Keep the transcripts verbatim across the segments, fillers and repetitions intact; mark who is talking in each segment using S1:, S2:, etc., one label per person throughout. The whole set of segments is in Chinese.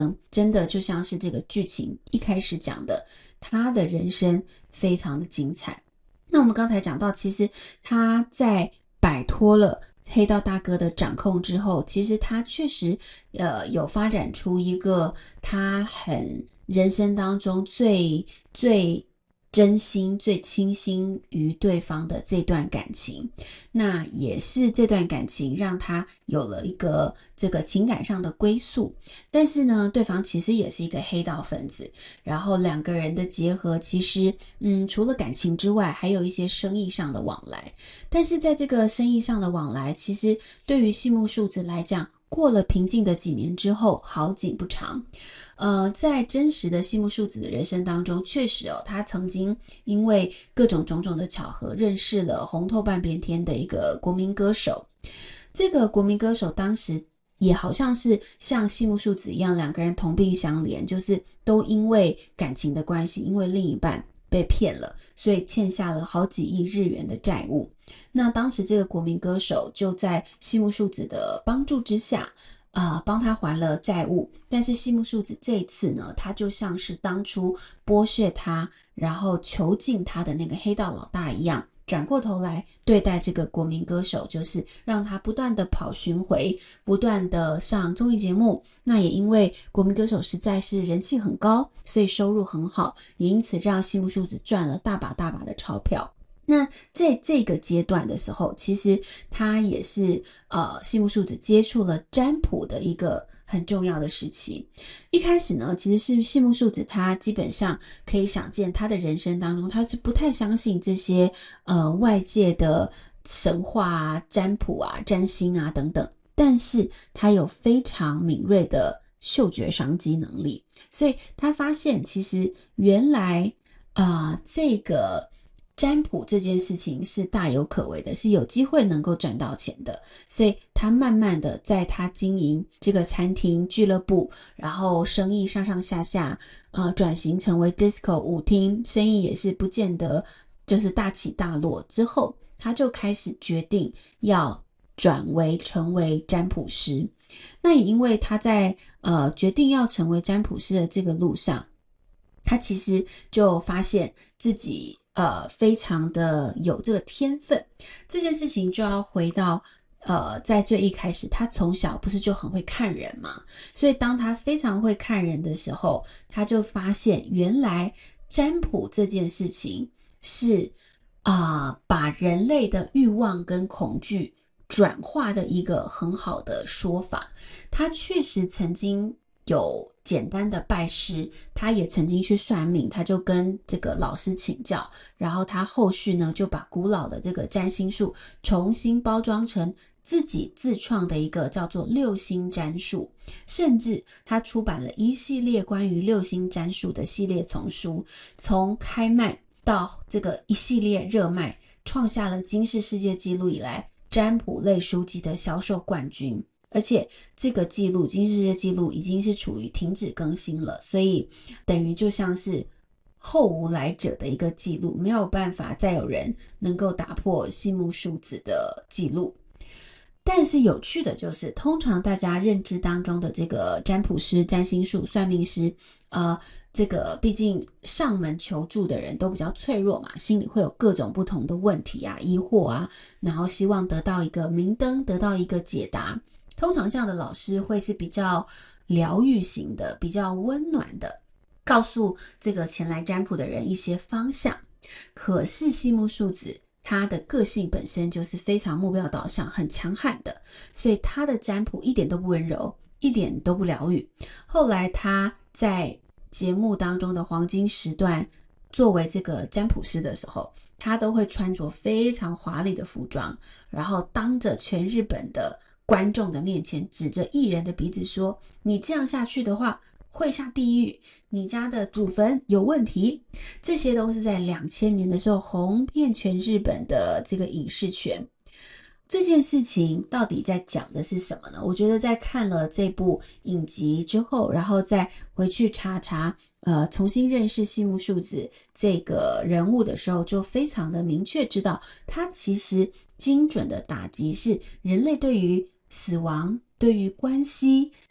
S1: 真的就像是这个剧情一开始讲的，他的人生非常的精彩。那我们刚才讲到，其实他在摆脱了黑道大哥的掌控之后，其实他确实呃有发展出一个他很人生当中最最真心最倾心于对方的这段感情，那也是这段感情让他有了一个这个情感上的归宿。但是呢，对方其实也是一个黑道分子，然后两个人的结合其实嗯，除了感情之外还有一些生意上的往来。但是在这个生意上的往来，其实对于细木树子来讲，过了平静的几年之后，好景不长。呃，在真实的细木树子的人生当中，确实哦，他曾经因为各种种种的巧合，认识了红透半边天的一个国民歌手。这个国民歌手当时也好像是像细木树子一样，两个人同病相怜，就是都因为感情的关系，因为另一半被骗了，所以欠下了好几亿日元的债务。那当时这个国民歌手就在细木树子的帮助之下呃，帮他还了债务。但是细木树子这一次呢，他就像是当初剥削他然后囚禁他的那个黑道老大一样，转过头来对待这个国民歌手，就是让他不断的跑巡回，不断的上综艺节目。那也因为国民歌手实在是人气很高，所以收入很好，也因此让细木树子赚了大把大把的钞票。那在这个阶段的时候，其实他也是呃细木树子接触了占卜的一个很重要的时期。一开始呢，其实是细木树子他基本上可以想见，他的人生当中他是不太相信这些呃外界的神话啊、占卜啊、占星啊等等，但是他有非常敏锐的嗅觉商机能力，所以他发现其实原来啊、呃、这个占卜这件事情是大有可为的，是有机会能够赚到钱的。所以他慢慢的在他经营这个餐厅俱乐部，然后生意上上下下呃，转型成为 disco 舞厅，生意也是不见得就是大起大落之后，他就开始决定要转为成为占卜师。那也因为他在呃决定要成为占卜师的这个路上，他其实就发现自己呃非常的有这个天分。这件事情就要回到呃在最一开始，他从小不是就很会看人嘛，所以当他非常会看人的时候，他就发现原来占卜这件事情是啊、呃、把人类的欲望跟恐惧转化的一个很好的说法。他确实曾经有简单的拜师，他也曾经去算命，他就跟这个老师请教，然后他后续呢就把古老的这个占星术重新包装成自己自创的一个叫做六星占术，甚至他出版了一系列关于六星占术的系列丛书，从开卖到这个一系列热卖，创下了金氏世界纪录以来占卜类书籍的销售冠军。而且这个记录金氏世界纪录已经是处于停止更新了，所以等于就像是后无来者的一个记录，没有办法再有人能够打破细木树子的记录。但是有趣的就是，通常大家认知当中的这个占卜师、占星术、算命师，呃，这个毕竟上门求助的人都比较脆弱嘛，心里会有各种不同的问题啊、疑惑啊，然后希望得到一个明灯，得到一个解答。通常这样的老师会是比较疗愈型的，比较温暖的，告诉这个前来占卜的人一些方向。可是细木树子他的个性本身就是非常目标导向，很强悍的，所以他的占卜一点都不温柔，一点都不疗愈。后来他在节目当中的黄金时段作为这个占卜师的时候，他都会穿着非常华丽的服装，然后当着全日本的观众的面前指着艺人的鼻子说，你这样下去的话会下地狱，你家的祖坟有问题。这些都是在两千年的时候红遍全日本的这个影视圈。这件事情到底在讲的是什么呢？我觉得在看了这部影集之后，然后再回去查查呃，重新认识细木树子这个人物的时候，就非常的明确知道，他其实精准的打击是人类对于死亡、对于关系，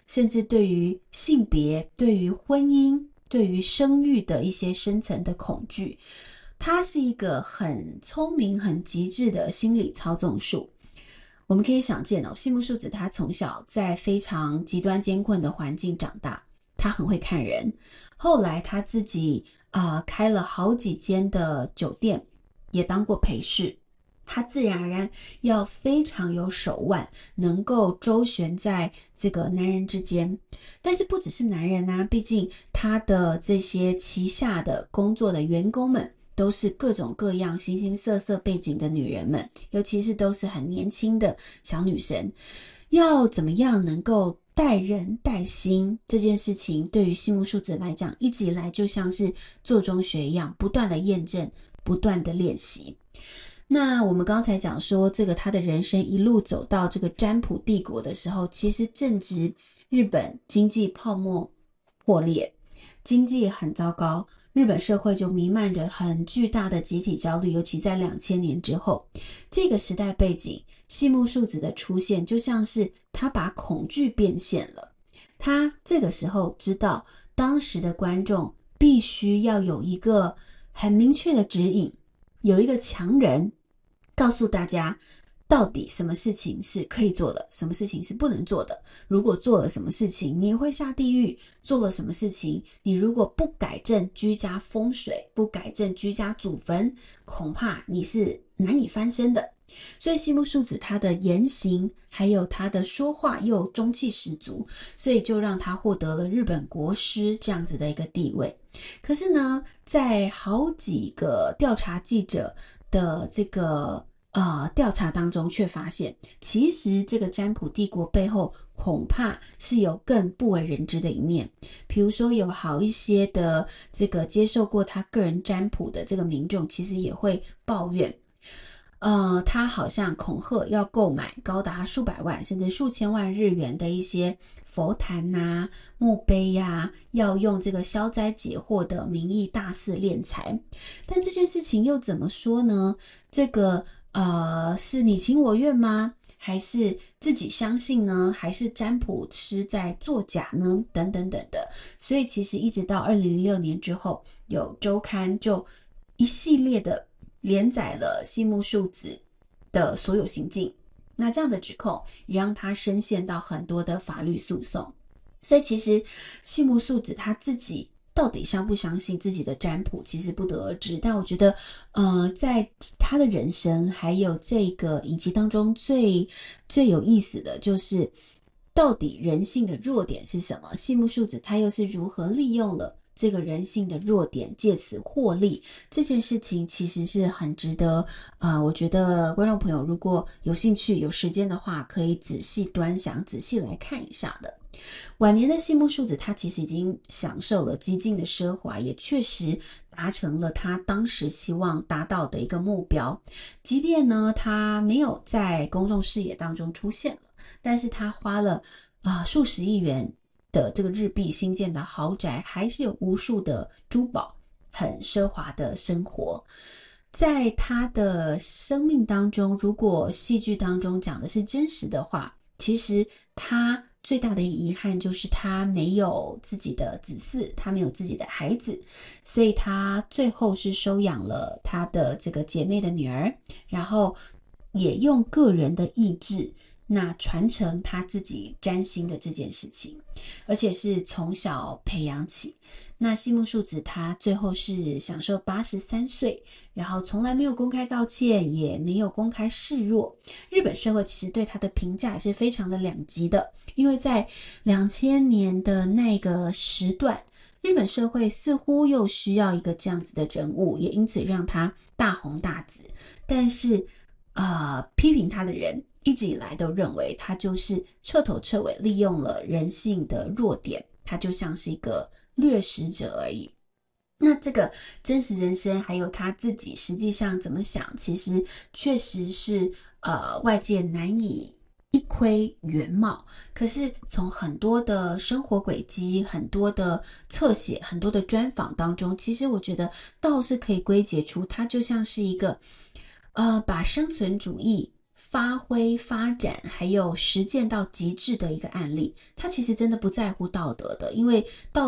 S1: 甚至对于性别、对于婚姻、对于生育的一些深层的恐惧。它是一个很聪明、很极致的心理操纵术。我们可以想见哦，细木树子他从小在非常极端艰困的环境长大，他很会看人。后来他自己啊、呃、开了好几间的酒店，也当过陪侍。他自然而然要非常有手腕，能够周旋在这个男人之间。但是不只是男人啊，毕竟他的这些旗下的工作的员工们都是各种各样形形色色背景的女人们，尤其是都是很年轻的小女生。要怎么样能够带人带心，这件事情对于细木树子来讲，一直以来就像是做中学一样，不断的验证，不断的练习。那我们刚才讲说，这个他的人生一路走到这个占卜帝国的时候，其实正值日本经济泡沫破裂，经济很糟糕，日本社会就弥漫着很巨大的集体焦虑，尤其在两千年之后，这个时代背景，细木树子的出现就像是他把恐惧变现了。他这个时候知道，当时的观众必须要有一个很明确的指引，有一个强人告诉大家到底什么事情是可以做的，什么事情是不能做的。如果做了什么事情，你会下地狱；做了什么事情，你如果不改正居家风水，不改正居家祖坟，恐怕你是难以翻身的。所以细木树子他的言行还有他的说话又中气十足，所以就让他获得了日本国师这样子的一个地位。可是呢，在好几个调查记者的这个呃调查当中，却发现其实这个占卜帝国背后恐怕是有更不为人知的一面。比如说有好一些的这个接受过他个人占卜的这个民众，其实也会抱怨呃，他好像恐吓要购买高达数百万甚至数千万日元的一些佛坛啊、墓碑啊，要用这个消灾解惑的名义大肆敛财。但这件事情又怎么说呢？这个呃，是你情我愿吗？还是自己相信呢？还是占卜师在作假呢？等等等的。所以其实一直到二零零六年之后，有周刊就一系列的连载了细木树子的所有行径，那这样的指控也让他深陷到很多的法律诉讼。所以其实细木树子他自己到底相不相信自己的占卜，其实不得而知。但我觉得呃，在他的人生还有这个影集当中，最最有意思的就是到底人性的弱点是什么，细木树子他又是如何利用了这个人性的弱点，借此获利。这件事情其实是很值得呃，我觉得观众朋友如果有兴趣有时间的话，可以仔细端详，仔细来看一下的。晚年的细木树子他其实已经享受了极尽的奢华，也确实达成了他当时希望达到的一个目标。即便呢他没有在公众视野当中出现了，但是他花了啊、呃、数十亿元的这个日币新建的豪宅，还是有无数的珠宝，很奢华的生活。在他的生命当中，如果戏剧当中讲的是真实的话，其实他最大的遗憾就是他没有自己的子嗣，他没有自己的孩子，所以他最后是收养了他的这个姐妹的女儿，然后也用个人的意志那传承他自己占星的这件事情，而且是从小培养起。那细木树子他最后是享受八十三岁，然后从来没有公开道歉，也没有公开示弱。日本社会其实对他的评价也是非常的两极的，因为在两千年的那个时段，日本社会似乎又需要一个这样子的人物，也因此让他大红大紫。但是呃，批评他的人一直以来都认为他就是彻头彻尾利用了人性的弱点，他就像是一个掠食者而已。那这个真实人生还有他自己实际上怎么想，其实确实是呃外界难以一窥原貌。可是从很多的生活轨迹、很多的侧写、很多的专访当中，其实我觉得倒是可以归结出他就像是一个呃把生存主义发挥、发展还有实践到极致的一个案例。他其实真的不在乎道德的，因为道